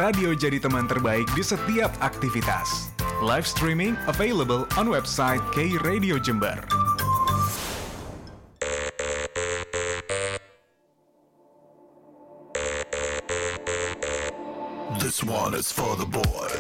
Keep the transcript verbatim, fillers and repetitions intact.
radio jadi teman terbaik di setiap aktivitas. Live streaming available on website K Radio Jember. This one is for the boys.